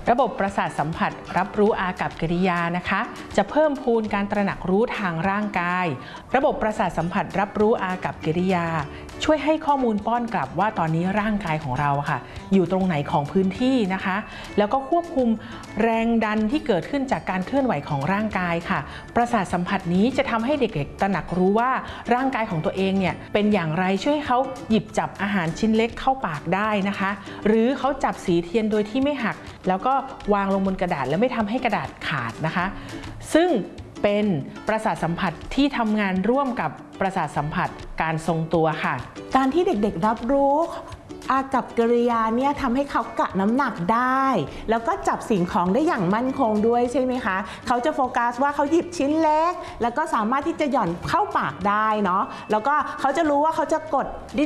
ระบบประสาทสัมผัสรับรู้อากัปกิริยานะคะจะเพิ่มพูนการตระหนักรู้ทางร่างกายระบบประสาทสัมผัสรับรู้อากัปกิริยาช่วยให้ข้อมูลป้อนกลับว่าตอนนี้ร่างกายของเราค่ะอยู่ตรงไหนของพื้นที่นะคะแล้วก็ควบคุมแรงดันที่เกิดขึ้นจากการเคลื่อนไหวของร่างกายค่ะประสาทสัมผัสนี้จะทำให้เด็กๆตระหนักรู้ว่าร่างกายของตัวเองเนี่ยเป็นอย่างไรช่วยให้เขาหยิบจับอาหารชิ้นเล็กเข้าปากได้นะคะหรือเขาจับสีเทียนโดยที่ไม่หักแล้วก็วางลงบนกระดาษแล้วไม่ทำให้กระดาษขาดนะคะซึ่งเป็นประสาทสัมผัสที่ทำงานร่วมกับประสาทสัมผัสการทรงตัวค่ะการที่เด็กๆรับรู้อากัปกิริยาเนี่ยทำให้เขากะน้ำหนักได้แล้วก็จับสิ่งของได้อย่างมั่นคงด้วยใช่ไหมคะเขาจะโฟกัสว่าเขาหยิบชิ้นเล็กแล้วก็สามารถที่จะหย่อนเข้าปากได้เนาะแล้วก็เขาจะรู้ว่าเขาจะกด